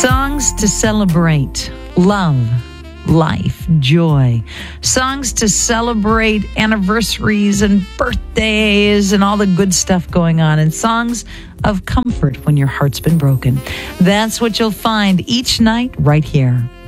Songs to celebrate love, life, joy. Songs to celebrate anniversaries and birthdays and all the good stuff going on. And songs of comfort when your heart's been broken. That's what you'll find each night right here